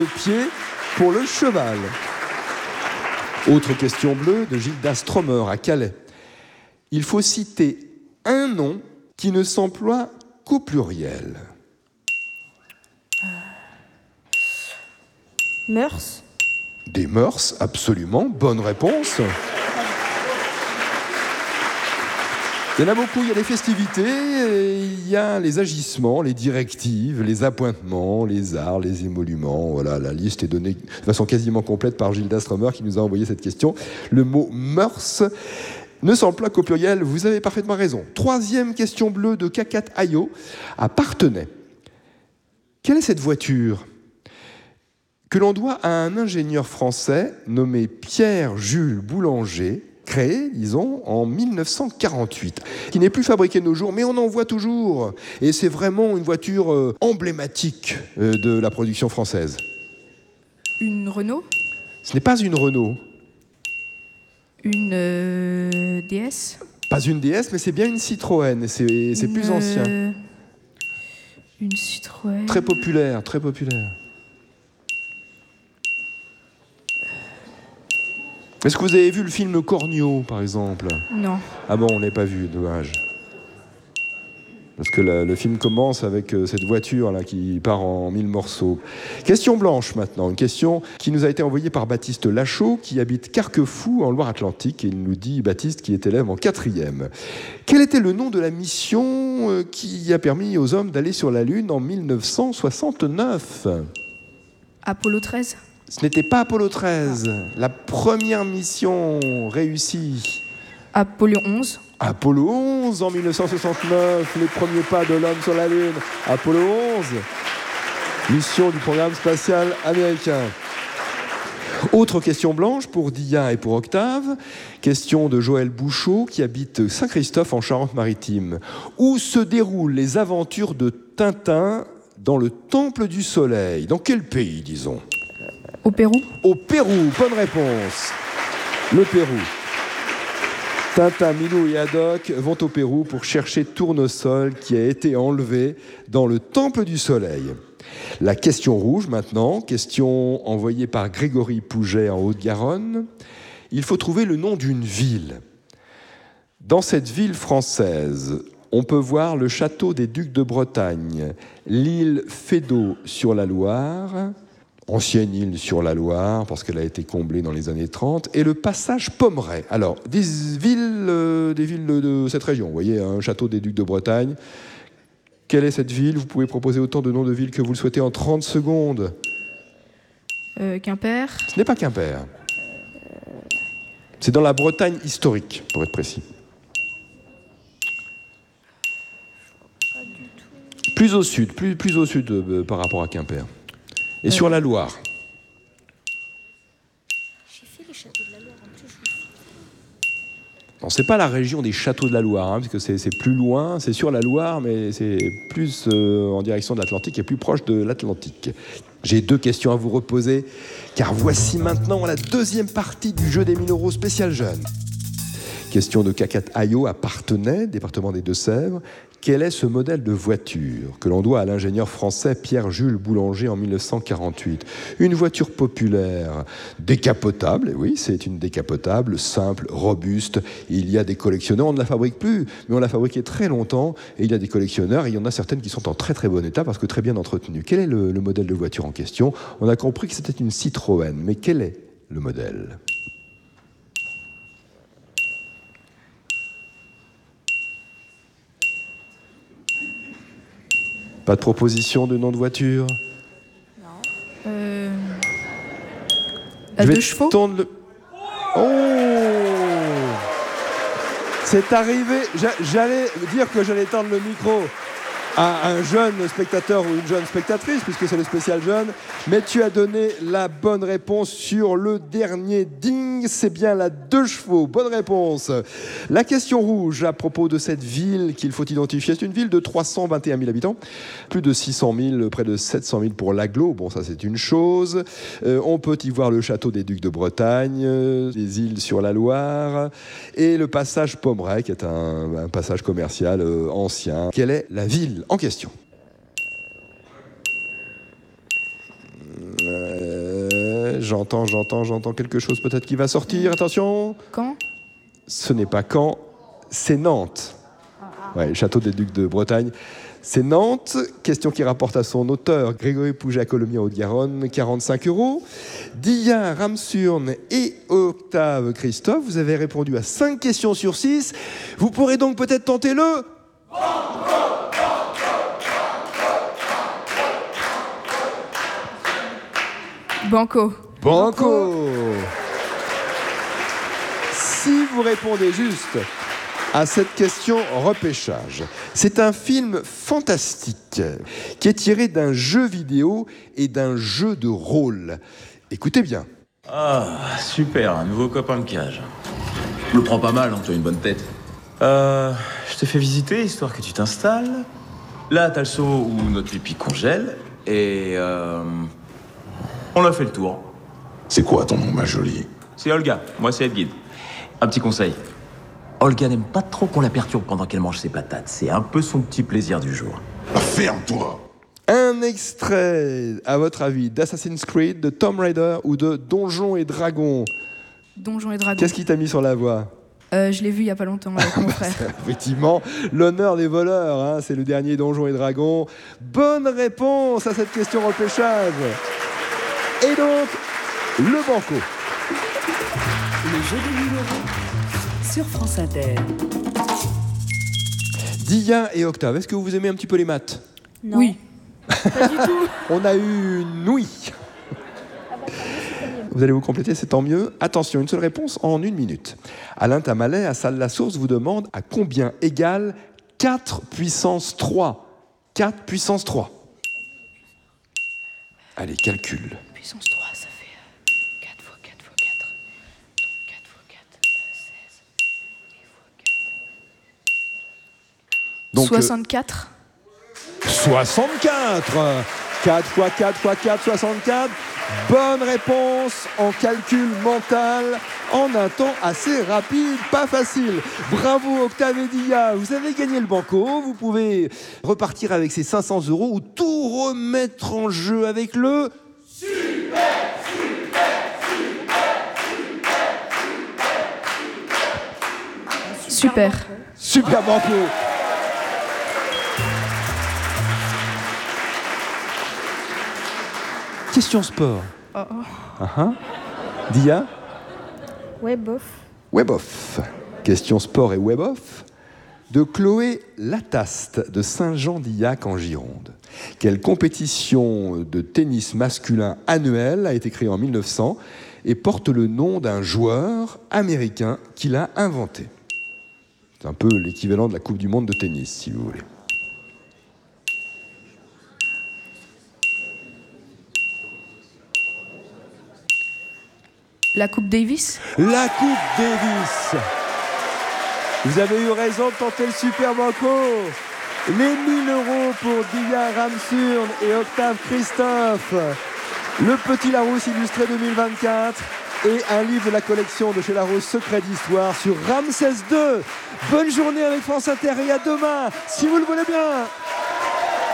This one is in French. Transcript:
Le pied pour le cheval. Autre question bleue de Gilda Stromer à Calais. Il faut citer un nom qui ne s'emploie qu'au pluriel. Mœurs. Des mœurs, absolument. Bonne réponse. Il y en a beaucoup, il y a les festivités, il y a les agissements, les directives, les appointements, les arts, les émoluments. Voilà, la liste est donnée de façon quasiment complète par Gilda Stromer qui nous a envoyé cette question. Le mot mœurs ne s'emploie qu'au pluriel, vous avez parfaitement raison. Troisième question bleue de Kakat Ayo à Parthenay. Quelle est cette voiture que l'on doit à un ingénieur français nommé Pierre-Jules Boulanger, créé, disons, en 1948, qui n'est plus fabriqué de nos jours, mais on en voit toujours. Et c'est vraiment une voiture emblématique de la production française. Une Renault. Ce n'est pas une Renault. Une DS. Pas une DS, mais c'est bien une Citroën, et c'est plus ancien. Une Citroën. Très populaire, très populaire. Est-ce que vous avez vu le film Cornio, par exemple ? Non. Ah bon, on ne l'a pas vu, dommage. Parce que le film commence avec cette voiture là qui part en 1000 morceaux. Question blanche maintenant, une question qui nous a été envoyée par Baptiste Lachaud, qui habite Carquefou en Loire-Atlantique. Et il nous dit, Baptiste, qui est élève en 4e. Quel était le nom de la mission qui a permis aux hommes d'aller sur la Lune en 1969 ? Apollo 13. Ce n'était pas Apollo 13, la première mission réussie. Apollo 11. Apollo 11 en 1969, les premiers pas de l'homme sur la Lune. Apollo 11, mission du programme spatial américain. Autre question blanche pour Dia et pour Octave. Question de Joël Bouchot qui habite Saint-Christophe en Charente-Maritime. Où se déroulent les aventures de Tintin dans le Temple du Soleil ? Dans quel pays, disons ? Au Pérou. Au Pérou, bonne réponse. Le Pérou. Tintin, Milou et Haddock vont au Pérou pour chercher Tournesol qui a été enlevé dans le Temple du Soleil. La question rouge maintenant, question envoyée par Grégory Pouget en Haute-Garonne. Il faut trouver le nom d'une ville. Dans cette ville française, on peut voir le château des Ducs de Bretagne, l'île Feydeau sur la Loire, ancienne île sur la Loire, parce qu'elle a été comblée dans les années 30, et le passage Pommeraye. Alors, des villes de cette région, vous voyez, un château des Ducs de Bretagne. Quelle est cette ville ? Vous pouvez proposer autant de noms de villes que vous le souhaitez en 30 secondes. Quimper. Ce n'est pas Quimper. C'est dans la Bretagne historique, pour être précis. Plus au sud, plus au sud par rapport à Quimper. Et sur la Loire. J'ai fait les châteaux de la Loire en plus. Non, c'est pas la région des châteaux de la Loire, parce que c'est plus loin, c'est sur la Loire, mais c'est plus en direction de l'Atlantique et plus proche de l'Atlantique. J'ai 2 questions à vous reposer, car voici maintenant la deuxième partie du jeu des 1000 € spécial jeunes. Question de Kakat Ayo à Parthenay, département des Deux-Sèvres. Quel est ce modèle de voiture que l'on doit à l'ingénieur français Pierre-Jules Boulanger en 1948 ? Une voiture populaire, décapotable, et oui, c'est une décapotable, simple, robuste. Il y a des collectionneurs, on ne la fabrique plus, mais on l'a fabriquée très longtemps, et il y a des collectionneurs, et il y en a certaines qui sont en très très bon état parce que très bien entretenues. Quel est le modèle de voiture en question ? On a compris que c'était une Citroën, mais quel est le modèle ? Pas de proposition de nom de voiture ? À 2 chevaux. Oh ! C'est arrivé. J'allais dire que j'allais tendre le micro à un jeune spectateur ou une jeune spectatrice, puisque c'est le spécial jeune, mais tu as donné la bonne réponse sur le dernier ding, c'est bien la 2 chevaux, bonne réponse. La question rouge à propos de cette ville qu'il faut identifier, c'est une ville de 321 000 habitants, plus de 600 000, près de 700 000 pour l'agglo, bon ça c'est une chose, on peut y voir le château des Ducs de Bretagne, les îles sur la Loire, et le passage Pommeraye, qui est un passage commercial ancien. Quelle est la ville en question? J'entends quelque chose peut-être qui va sortir. Attention. Caen. Ce n'est pas Caen, c'est Nantes. Ouais, le château des Ducs de Bretagne. C'est Nantes. Question qui rapporte à son auteur, Grégory Pouja-Colomiers Haute-Garonne, 45 €. Dia Ramsurne et Octave Christophe, vous avez répondu à 5 questions sur 6. Vous pourrez donc peut-être tenter le... Banco. Banco. Si vous répondez juste à cette question repêchage, c'est un film fantastique qui est tiré d'un jeu vidéo et d'un jeu de rôle. Écoutez bien. Ah, super, un nouveau copain de cage. Je le prends pas mal, hein, tu as une bonne tête. Je t'ai fait visiter, histoire que tu t'installes. Là, t'as le seau où notre pipi congèle. Et on a fait le tour. C'est quoi ton nom, ma jolie? C'est Olga, moi c'est Edguide. Un petit conseil. Olga n'aime pas trop qu'on la perturbe pendant qu'elle mange ses patates. C'est un peu son petit plaisir du jour. Ferme-toi! Un extrait, à votre avis, d'Assassin's Creed, de Tomb Raider ou de Donjons et Dragons? Donjons et Dragons. Qu'est-ce qui t'a mis sur la voie? Je l'ai vu il y a pas longtemps avec mon frère. Effectivement, l'honneur des voleurs, hein, c'est le dernier Donjons et Dragons. Bonne réponse à cette question repêchage. Et donc, le banco. Le jeu des numéros sur France Inter. Dia et Octave, est-ce que vous aimez un petit peu les maths? Non. Oui. Pas du tout. On a eu une oui. Vous allez vous compléter, c'est tant mieux. Attention, une seule réponse en 1 minute. Alain Tamalet, à Salle-la-Source, vous demande à combien égale 4 puissance 3 ? 4 puissance 3. Allez, calcul. Puissance 3, ça fait 4 x 4 x 4. Donc 4 x 4, 16. Et x 4. Donc, 64. 64. 4 x 4 x 4, 64. Bonne réponse en calcul mental en un temps assez rapide, pas facile. Bravo Octave et Dia, vous avez gagné le banco. Vous pouvez repartir avec ces 500 € ou tout remettre en jeu avec le... Super. Super banco. Question sport. Dia? Ouais, bof. Web-off. Question sport et web-off de Chloé Lataste de Saint-Jean-d'Illac en Gironde. Quelle compétition de tennis masculin annuelle a été créée en 1900 et porte le nom d'un joueur américain qui l'a inventé? C'est un peu l'équivalent de la Coupe du Monde de tennis, si vous voulez. La Coupe Davis. La Coupe Davis. Vous avez eu raison de tenter le super banco. Les 1000 € pour Dia Ramsurne et Octave Christophe. Le Petit Larousse illustré 2024 et un livre de la collection de chez Larousse, Secret d'Histoire sur Ramsès II. Bonne journée avec France Inter et à demain, si vous le voulez bien.